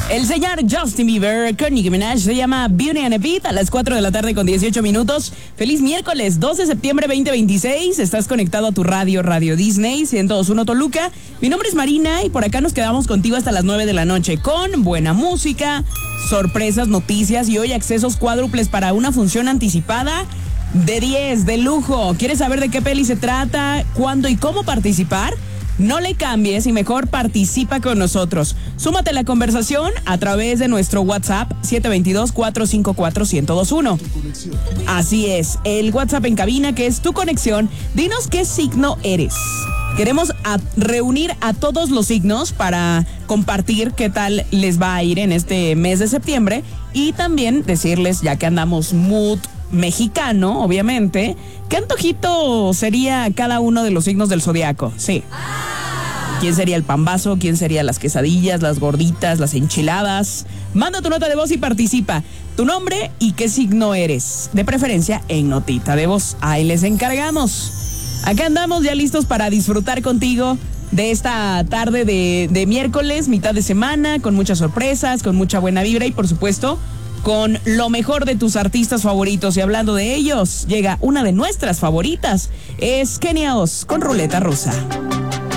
El señor Justin Bieber con Nicki Minaj se llama Beauty and a Beat a las 4 de la tarde con 18 minutos. Feliz miércoles, 2 de septiembre 2026. Estás conectado a tu radio Disney 102.1 Toluca. Mi nombre es Marina y por acá nos quedamos contigo hasta las 9 de la noche con buena música, sorpresas, noticias y hoy accesos cuádruples para una función anticipada de 10, de lujo. ¿Quieres saber de qué peli se trata, cuándo y cómo participar? No le cambies y mejor participa con nosotros. Súmate a la conversación a través de nuestro WhatsApp 722-454-1021. Así es, el WhatsApp en cabina que es tu conexión. Dinos qué signo eres. Queremos reunir a todos los signos para compartir qué tal les va a ir en este mes de septiembre y también decirles, ya que andamos mood mexicano, obviamente, ¿qué antojito sería cada uno de los signos del zodiaco? Sí. ¿Quién sería el pambazo? ¿Quién sería las quesadillas, las gorditas, las enchiladas? Manda tu nota de voz y participa. Tu nombre y qué signo eres. De preferencia en notita de voz. Ahí les encargamos. Acá andamos ya listos para disfrutar contigo de esta tarde de miércoles, mitad de semana, con muchas sorpresas, con mucha buena vibra y por supuesto con lo mejor de tus artistas favoritos. Y hablando de ellos, llega una de nuestras favoritas. Es Kenia Oz con Ruleta Rusa.